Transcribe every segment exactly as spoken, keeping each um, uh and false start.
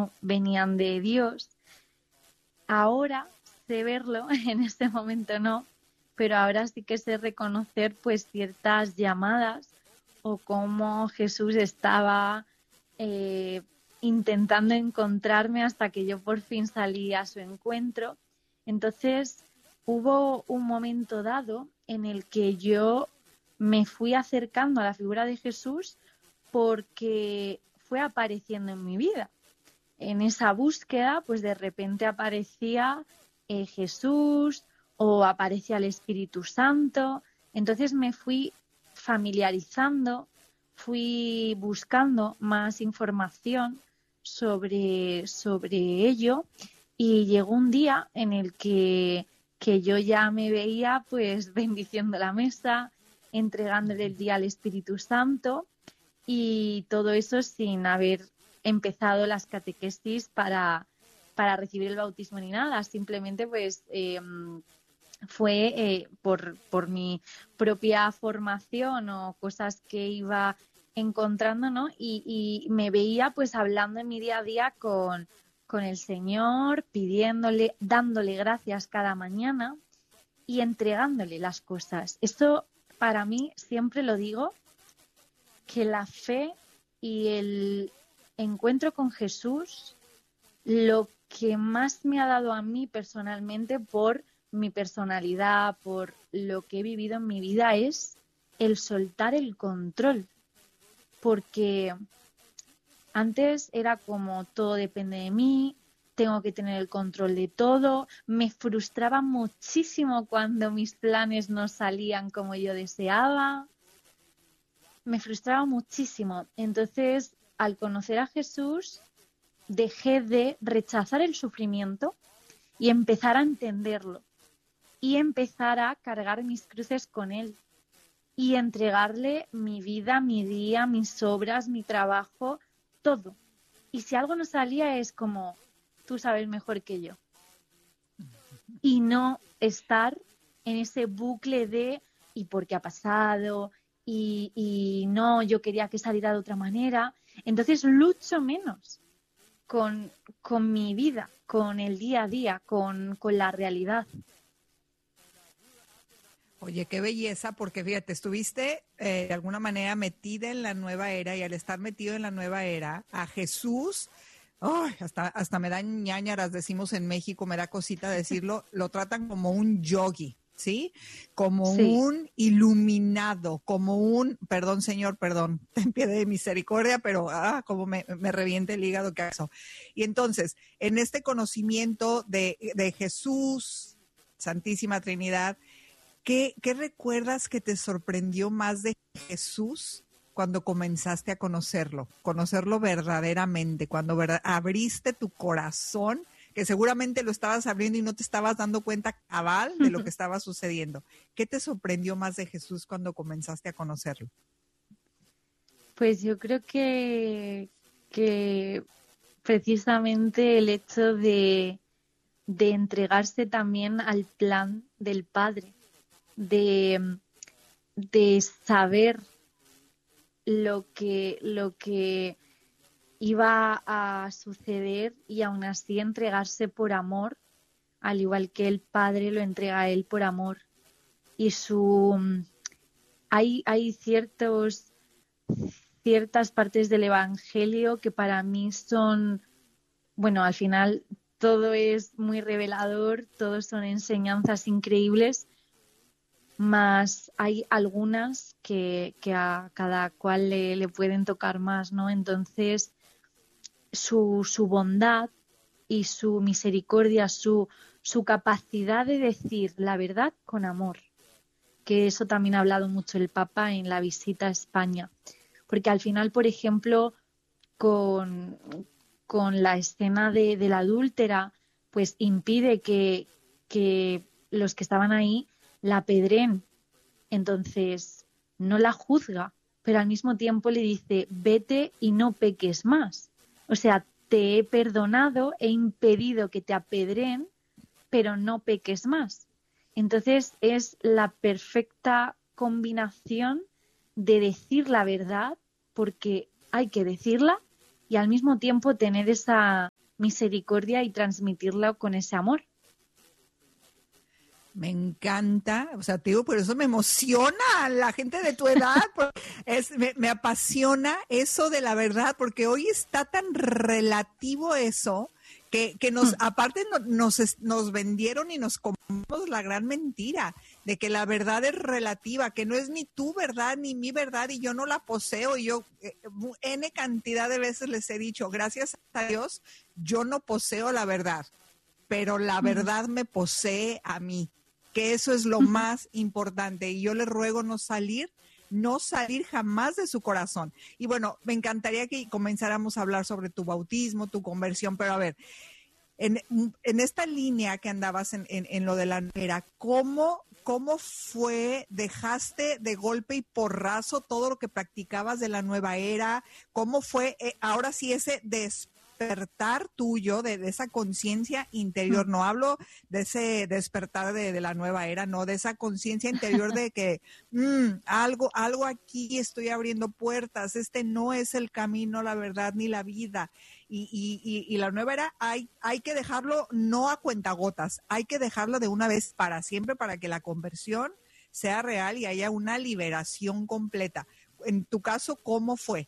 no venían de Dios. Ahora sé verlo, en este momento no, pero ahora sí que sé reconocer pues ciertas llamadas o cómo Jesús estaba eh, intentando encontrarme hasta que yo por fin salí a su encuentro. Entonces hubo un momento dado en el que yo me fui acercando a la figura de Jesús porque fue apareciendo en mi vida. En esa búsqueda, pues de repente aparecía eh, Jesús o aparecía el Espíritu Santo. Entonces me fui familiarizando, fui buscando más información sobre, sobre ello y llegó un día en el que, que yo ya me veía pues bendiciendo la mesa, entregándole el día al Espíritu Santo y todo eso sin haber empezado las catequesis para, para recibir el bautismo ni nada, simplemente pues eh, fue eh, por, por mi propia formación o cosas que iba encontrando, ¿no? Y, y me veía pues hablando en mi día a día con, con el Señor, pidiéndole, dándole gracias cada mañana y entregándole las cosas. Esto para mí, siempre lo digo, que la fe y el encuentro con Jesús, lo que más me ha dado a mí personalmente por mi personalidad, por lo que he vivido en mi vida, es el soltar el control. Porque antes era como todo depende de mí, tengo que tener el control de todo, me frustraba muchísimo cuando mis planes no salían como yo deseaba. Me frustraba muchísimo. Entonces, al conocer a Jesús, dejé de rechazar el sufrimiento y empezar a entenderlo. Y empezar a cargar mis cruces con él. Y entregarle mi vida, mi día, mis obras, mi trabajo, todo. Y si algo no salía es como, tú sabes mejor que yo. Y no estar en ese bucle de, ¿y por qué ha pasado? Y, y no, yo quería que saliera de otra manera. Entonces lucho menos con, con mi vida, con el día a día, con, con la realidad. Oye, qué belleza, porque fíjate, estuviste eh, de alguna manera metida en la nueva era y al estar metido en la nueva era, a Jesús, ay, hasta, hasta me dan ñáñaras, decimos en México, me da cosita decirlo, lo tratan como un yogi. ¿Sí? Como Sí. un iluminado, como un, perdón señor, perdón, ten piedad de misericordia, pero ah, como me, me revienta el hígado que eso. Y entonces, en este conocimiento de, de Jesús, Santísima Trinidad, ¿qué, ¿qué recuerdas que te sorprendió más de Jesús cuando comenzaste a conocerlo, conocerlo verdaderamente, cuando verdad, abriste tu corazón, que seguramente lo estabas abriendo y no te estabas dando cuenta cabal de lo que estaba sucediendo? ¿Qué te sorprendió más de Jesús cuando comenzaste a conocerlo? Pues yo creo que, que precisamente el hecho de, de entregarse también al plan del Padre, de, de saber lo que, lo que iba a suceder y aún así entregarse por amor, al igual que el Padre lo entrega a él por amor. Y su hay, hay ciertos ciertas partes del Evangelio que para mí son, bueno, al final todo es muy revelador, todos son enseñanzas increíbles, más hay algunas que, que a cada cual le, le pueden tocar más, ¿no? Entonces, su, su bondad y su misericordia, su, su capacidad de decir la verdad con amor, que eso también ha hablado mucho el Papa en la visita a España. Porque al final, por ejemplo, con, con la escena de, de la adúltera, pues impide que, que los que estaban ahí la apedreen. Entonces, no la juzga, pero al mismo tiempo le dice, vete y no peques más. O sea, te he perdonado, he impedido que te apedreen, pero no peques más. Entonces, es la perfecta combinación de decir la verdad, porque hay que decirla, y al mismo tiempo tener esa misericordia y transmitirla con ese amor. Me encanta, o sea, te digo, por eso me emociona la gente de tu edad, es, me, me apasiona eso de la verdad, porque hoy está tan relativo eso, que, que nos, aparte no, nos, nos vendieron y nos compramos la gran mentira de que la verdad es relativa, que no es ni tu verdad ni mi verdad y yo no la poseo. Y yo eh, N cantidad de veces les he dicho, gracias a Dios, yo no poseo la verdad, pero la verdad me posee a mí. Que eso es lo más importante y yo le ruego no salir, no salir jamás de su corazón. Y bueno, me encantaría que comenzáramos a hablar sobre tu bautismo, tu conversión, pero a ver, en, en esta línea que andabas en, en, en lo de la era, ¿cómo, ¿cómo fue, dejaste de golpe y porrazo todo lo que practicabas de la nueva era? ¿Cómo fue, eh, ahora sí, ese despertar? despertar tuyo, de, de esa conciencia interior, no hablo de ese despertar de, de la nueva era, no, de esa conciencia interior de que mmm, algo, algo aquí estoy abriendo puertas, este no es el camino, la verdad, ni la vida, y, y, y, y la nueva era hay, hay que dejarlo no a cuentagotas, hay que dejarlo de una vez para siempre para que la conversión sea real y haya una liberación completa. En tu caso, ¿cómo fue?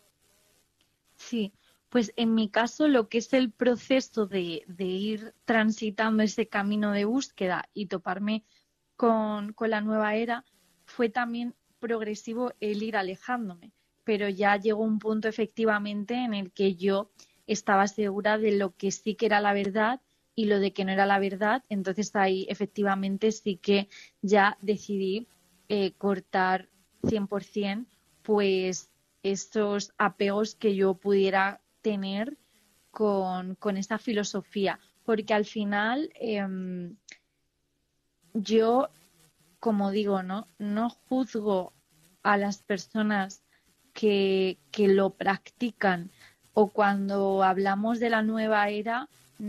Sí. Pues en mi caso lo que es el proceso de, de ir transitando ese camino de búsqueda y toparme con, con la nueva era fue también progresivo el ir alejándome, pero ya llegó un punto efectivamente en el que yo estaba segura de lo que sí que era la verdad y lo de que no era la verdad, entonces ahí efectivamente sí que ya decidí eh, cortar cien por ciento pues estos apegos que yo pudiera tener con, con esta filosofía, porque al final eh, yo, como digo, ¿no? no juzgo a las personas que, que lo practican, o cuando hablamos de la nueva era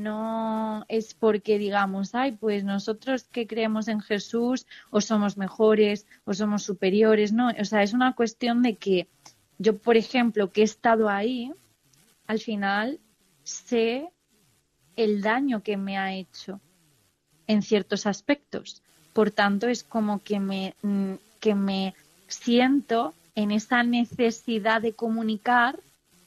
no es porque digamos, ay, pues nosotros que creemos en Jesús o somos mejores o somos superiores, no, o sea, es una cuestión de que yo, por ejemplo, que he estado ahí, al final sé el daño que me ha hecho en ciertos aspectos. Por tanto, es como que me, que me siento en esa necesidad de comunicar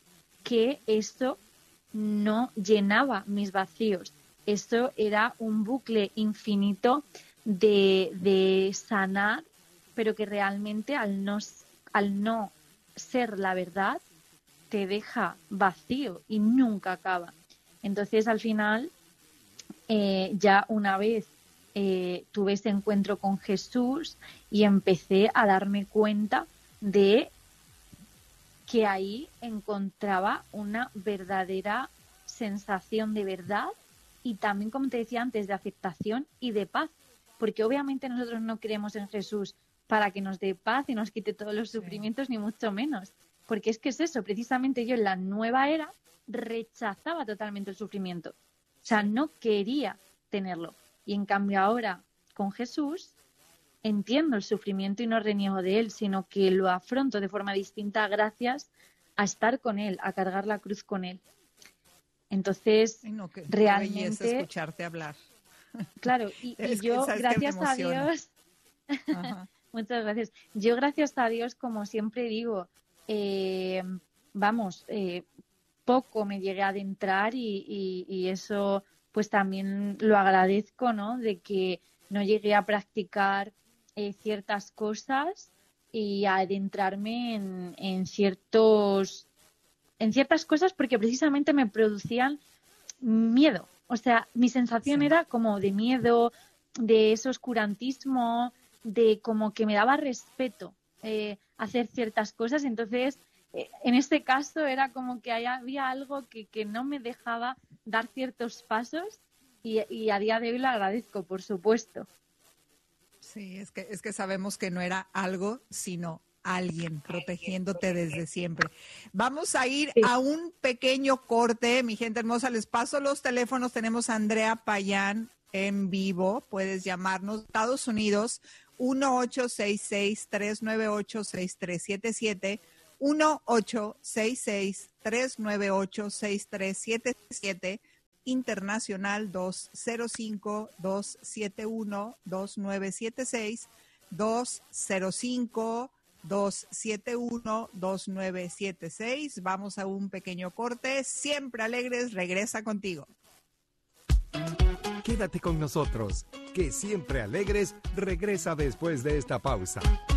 que esto no llenaba mis vacíos. Esto era un bucle infinito de, de sanar, pero que realmente al no, al no ser la verdad, te deja vacío y nunca acaba. Entonces, al final, eh, ya una vez eh, tuve ese encuentro con Jesús y empecé a darme cuenta de que ahí encontraba una verdadera sensación de verdad y también, como te decía antes, de aceptación y de paz. Porque obviamente nosotros no creemos en Jesús para que nos dé paz y nos quite todos los sufrimientos, ni mucho menos. Porque es que es eso, precisamente yo en la nueva era rechazaba totalmente el sufrimiento. O sea, no quería tenerlo. Y en cambio ahora, con Jesús, entiendo el sufrimiento y no reniego de él, sino que lo afronto de forma distinta gracias a estar con él, a cargar la cruz con él. Entonces, no, qué, realmente... Qué belleza escucharte hablar. Claro, y, y yo, gracias a Dios... Muchas gracias. Yo, gracias a Dios, como siempre digo, eh, vamos, eh, poco me llegué a adentrar y, y, y eso pues también lo agradezco, ¿no? De que no llegué a practicar eh, ciertas cosas y a adentrarme en, en ciertos en ciertas cosas porque precisamente me producían miedo. O sea, mi sensación sí. era como de miedo, de ese oscurantismo, de como que me daba respeto eh, hacer ciertas cosas. Entonces, eh, en este caso era como que había algo que, que no me dejaba dar ciertos pasos y, y a día de hoy lo agradezco, por supuesto. Sí, es que, es que sabemos que no era algo, sino alguien protegiéndote desde siempre. Vamos a ir sí. a un pequeño corte, mi gente hermosa, les paso los teléfonos, tenemos a Andrea Payán en vivo, puedes llamarnos, Estados Unidos, uno ocho seis seis, tres nueve ocho, seis tres siete siete, uno ocho seis seis, tres nueve ocho, seis tres siete siete, internacional dos cero cinco, dos siete uno, dos nueve siete seis, dos cero cinco, dos siete uno, dos nueve siete seis. Vamos a un pequeño corte. Siempre Alegres regresa contigo. Quédate con nosotros, que Siempre Alegres regresa después de esta pausa.